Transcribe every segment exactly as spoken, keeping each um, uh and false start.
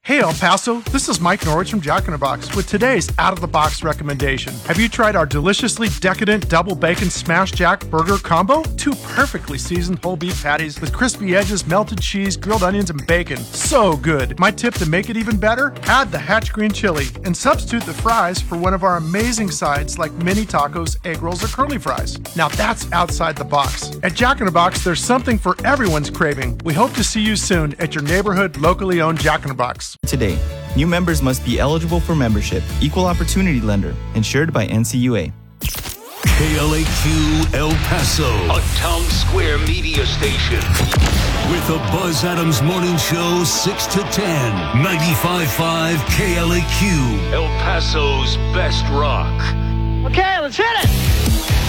Hey El Paso, this is Mike Norwich from Jack in the Box with today's out-of-the-box recommendation. Have you tried our deliciously decadent double bacon smash jack burger combo? Two perfectly seasoned whole beef patties with crispy edges, melted cheese, grilled onions, and bacon. So good. My tip to make it even better, add the Hatch green chili and substitute the fries for one of our amazing sides like mini tacos, egg rolls, or curly fries. Now that's outside the box. At Jack in the Box, there's something for everyone's craving. We hope to see you soon at your neighborhood, locally owned Jack in the Box. Today, new members must be eligible for membership, equal opportunity lender, insured by N C U A. K L A Q El Paso, a town square media station. With the Buzz Adams Morning Show, six to ten, ninety-five point five K L A Q, El Paso's best rock. Okay, let's hit it!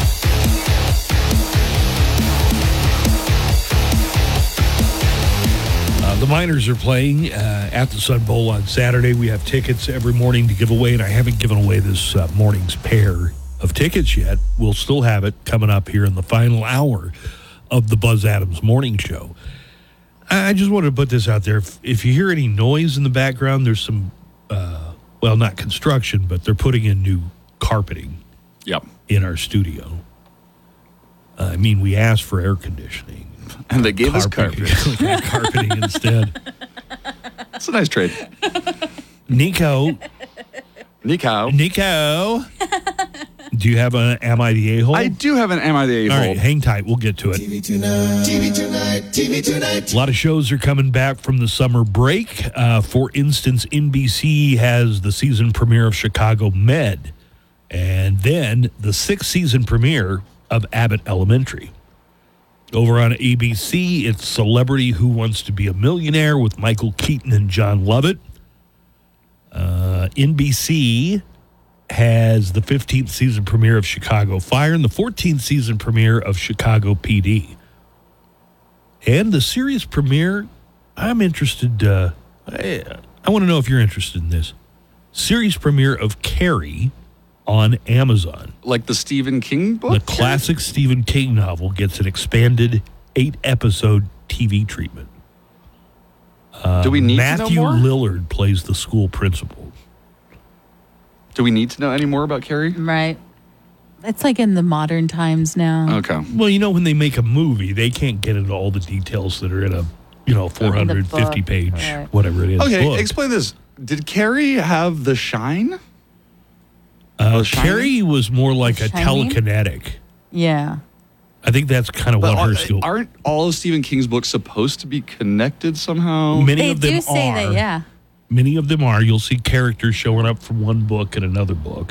Uh, the Miners are playing uh, at the Sun Bowl on Saturday. We have tickets every morning to give away, and I haven't given away this uh, morning's pair of tickets yet. We'll still have it coming up here in the final hour of the Buzz Adams Morning Show. I just wanted to put this out there. If, if you hear any noise in the background, there's some, uh, well, not construction, but they're putting in new carpeting yep. in our studio. Uh, I mean, we asked for air conditioning. And they gave carpeting. us carpet. carpeting instead. It's a nice trade. Nico. Nico. Nico. Do you have an Am I the A-hole? I do have an Am I the A-hole. All right, hang tight. We'll get to it. T V tonight, T V tonight, T V tonight. A lot of shows are coming back from the summer break. Uh, for instance, N B C has the season premiere of Chicago Med. And then the sixth season premiere of Abbott Elementary. Over on A B C, it's Celebrity Who Wants to Be a Millionaire with Michael Keaton and John Lovett. Uh, N B C has the fifteenth season premiere of Chicago Fire and the fourteenth season premiere of Chicago P D. And the series premiere, I'm interested, uh, I, I want to know if you're interested in this. Series premiere of Carrie on Amazon. Like the Stephen King book? The classic Stephen King novel gets an expanded eight-episode T V treatment. Uh, Do we need Matthew to know more? Lillard plays the school principal. Do we need to know any more about Carrie? Right. It's like in the modern times now. Okay. Well, you know, when they make a movie, they can't get into all the details that are in a, you know, four hundred fifty page, right. whatever it is. Okay, book. explain this. Did Carrie have the shine? Uh, The Shining? Carrie was more like The a Shining? telekinetic. Yeah. I think that's kind of But what her are- skill. aren't all of Stephen King's books supposed to be connected somehow? Many They of them do say are. that, yeah. Many of them are. You'll see characters showing up from one book and another book.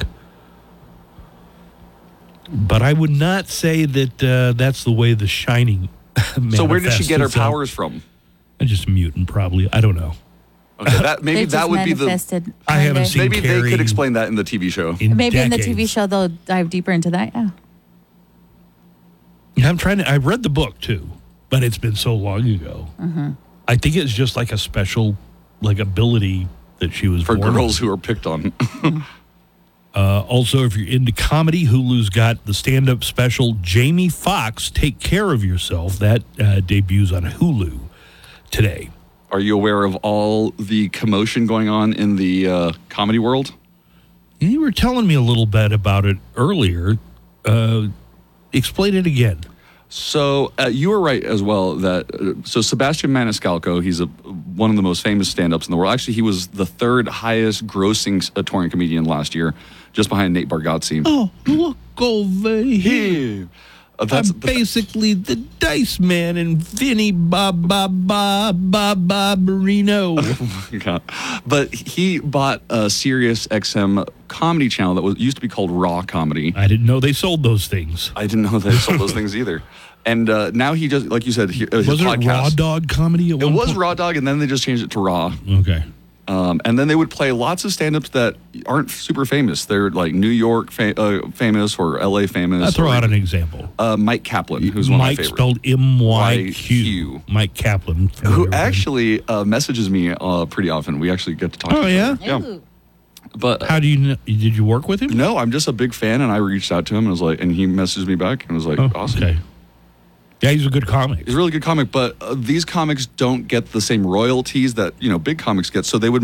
But I would not say that uh, that's the way The Shining So where did she manifests get her itself. powers from? Just a mutant, probably. I don't know. Okay, that maybe They that just would be the. manifested. I haven't kinda. seen Maybe they Carrie could explain that in the T V show. in Maybe in the T V decades. show they'll dive deeper into that, yeah. Yeah, I'm trying to. I read the book too, but it's been so long ago. Mm-hmm. I think it's just like a special, like ability that she was For born girls with. who are picked on. Uh, also, if you're into comedy, Hulu's got the stand-up special Jamie Foxx, Take Care of Yourself. That uh, debuts on Hulu today. Are you aware of all the commotion going on in the uh, comedy world? You were telling me a little bit about it earlier. Uh, explain it again. So uh, you were right as well that uh, so Sebastian Maniscalco, he's a one of the most famous stand-ups in the world. Actually, he was the third highest grossing uh, touring comedian last year, just behind Nate Bargatze. Oh, look over here. Uh, that's I'm basically the Dice Man and Vinny Ba Ba Ba Ba Ba Marino. God. But he bought a Sirius X M comedy channel that was used to be called Raw Comedy. I didn't know they sold those things. I didn't know they sold those things either. And uh, now he just, like you said, he, uh, his Was it podcast. Raw Dog comedy at It one was point? Raw Dog, and then they just changed it to Raw. Okay. Um, and then they would play lots of stand-ups that aren't super famous. They're like New York fa- uh, famous or L A famous. I'll throw or, out an example. Uh, Mike Kaplan, who's one Mike of my favorites. spelled M Y Q. Q. Mike Kaplan. from Who everybody. actually uh, messages me uh, pretty often. We actually get to talk Oh, to each yeah? other. Yeah. Ooh. But How do you know? Did you work with him? no, I'm just a big fan, and I reached out to him and was like, and he messaged me back and was like, Oh, awesome. okay. Yeah, he's a good comic. He's a really good comic, but uh, these comics don't get the same royalties that, you know, big comics get. So they would